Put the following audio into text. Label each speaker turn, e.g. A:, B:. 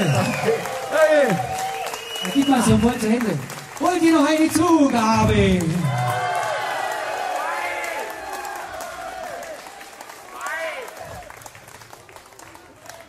A: Gib mal so ein Hände. Wollt ihr noch eine Zugabe?